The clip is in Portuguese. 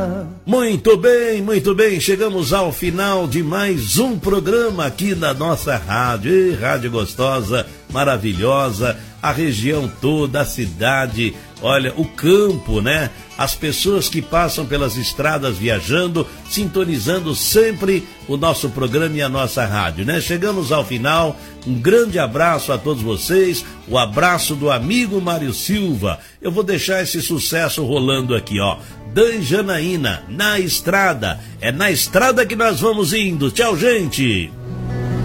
Muito bem, chegamos ao final de mais um programa aqui na nossa rádio. E rádio gostosa, maravilhosa, a região toda, a cidade, olha, o campo, né? As pessoas que passam pelas estradas viajando, sintonizando sempre o nosso programa e a nossa rádio, né? Chegamos ao final, um grande abraço a todos vocês, o abraço do amigo Mário Silva. Eu vou deixar esse sucesso rolando aqui, ó. Dan Janaína, Na Estrada. É na estrada que nós vamos indo. Tchau, gente!